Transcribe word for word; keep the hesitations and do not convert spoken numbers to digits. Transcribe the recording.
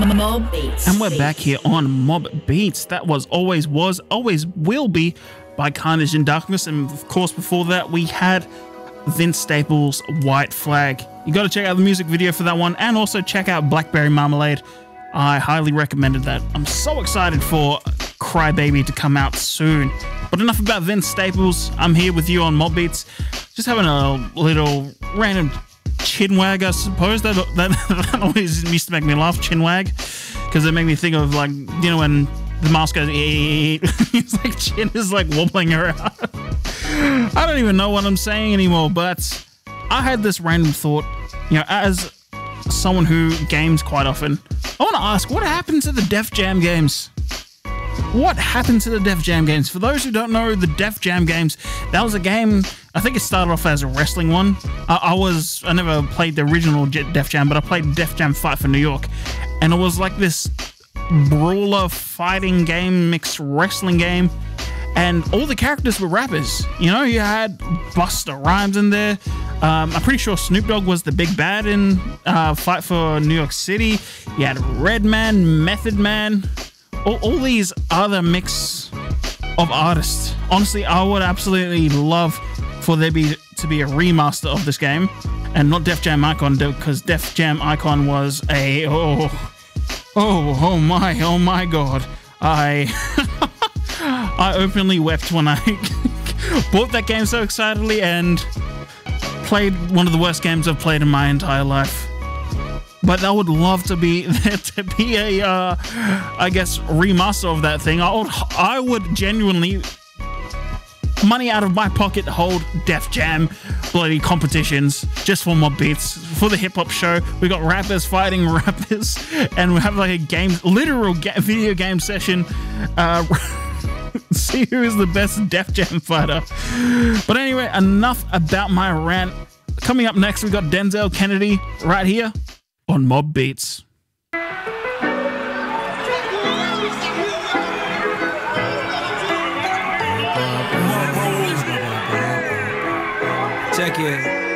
Mob Beats. And we're back here on Mob Beats. That was Always Was, Always Will Be by Carnage in Darkness. And of course, before that, we had Vince Staples' White Flag. You got to check out the music video for that one, and also check out Blackberry Marmalade. I highly recommended that. I'm so excited for Crybaby to come out soon. But enough about Vince Staples. I'm here with you on Mob Beats, just having a little random chinwag, I suppose. That, that, that always used to make me laugh, chinwag, because it made me think of, like, you know, when the mouse goes, it's like chin is like wobbling around. I don't even know what I'm saying anymore, but I had this random thought, you know, as someone who games quite often, I want to ask, what happened to the Def Jam games? What happened to the Def Jam games? For those who don't know, the Def Jam games, that was a game, I think it started off as a wrestling one. I, I was, I never played the original Def Jam, but I played Def Jam Fight for New York. And it was like this brawler fighting game, mixed wrestling game. And all the characters were rappers. You know, you had Busta Rhymes in there. Um, I'm pretty sure Snoop Dogg was the big bad in uh, Fight for New York City. You had Redman, Method Man, all, all these other mix of artists. Honestly, I would absolutely love for there be to be a remaster of this game, and not Def Jam Icon, because Def Jam Icon was a oh oh oh my oh my god. I I openly wept when I bought that game so excitedly and played one of the worst games I've played in my entire life. But I would love to be there to be a, uh, I guess, remaster of that thing. I would, I would genuinely, money out of my pocket, hold Def Jam bloody competitions just for Mob Beats, for the hip hop show. We got rappers fighting rappers, and we have like a game, literal ga video game session. Uh, see who is the best Def Jam fighter. But anyway, enough about my rant. Coming up next, we got Denzel Kennedy right here on Mob Beats. Check it.